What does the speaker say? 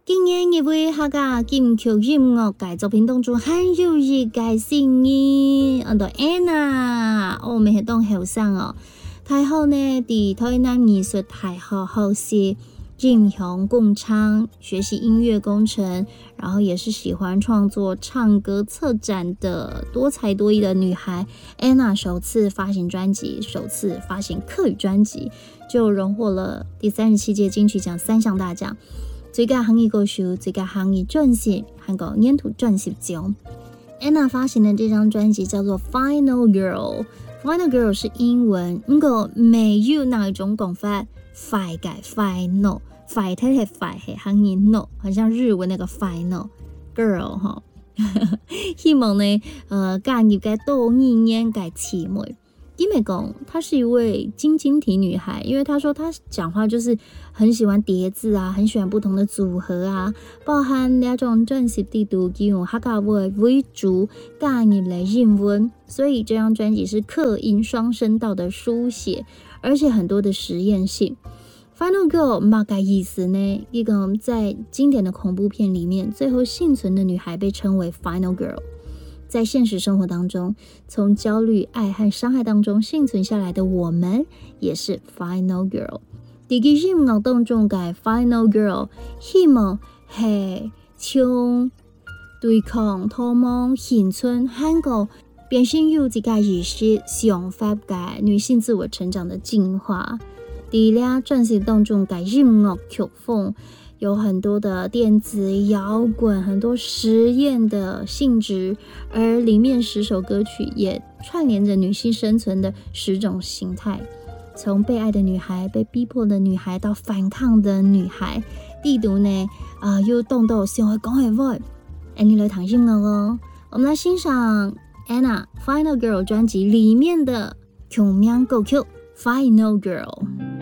今年一位客家金曲音樂嘅作品當中，很有一個聲音，叫 Anna， 我們係當後生哦。太后呢，喺台南藝術大學學習進行共唱，學習音樂工程，然後也是喜歡創作唱歌策展的多才多藝的女孩。Anna 首次發行專輯，首次發行客語專輯，就榮獲了第37屆金曲獎3項大獎。最佳行業歌手、最佳行業專輯和個年度專輯獎。Anna 發行的這張專輯叫做 Final Girl。Final Girl 是英文，不過沒有哪一種講法，快嘅 Final， 快睇係快係行業 no， 好像日文那個 Final Girl 哈。希望呢，家業嘅多年嘅姊妹。弟妹講，她是一位晶晶體女孩，因為她說她講話就是很喜歡疊字啊，很喜歡不同的組合啊，包含兩種專輯地圖用客家話為主，加入了英文，所以這張專輯是客音雙聲道的書寫，而且很多的實驗性。Final Girl 乜嘅意思呢？一個在經典的恐怖片裡面，最後幸存的女孩被稱為 Final Girl。在現實生活當中，從焦慮、愛和傷害當中幸存下來的我們，也是 Final Girl。第幾音樂當中嘅 Final Girl， 希望係從對抗、逃亡、幸存、韓國變成有自己意識、想法嘅女性自我成長的進化。第二專輯當中嘅音樂曲風，有很多的電子搖滾，很多實驗的性質，而裡面10首歌曲也串聯着女性生存的10種形態，從被愛的女孩、被逼迫的女孩到反抗的女孩。地圖呢，又動到想去講嘅話，你來談音樂哦。我們來欣賞 Anna Final Girl 專輯裡面的同名歌曲 Final Girl。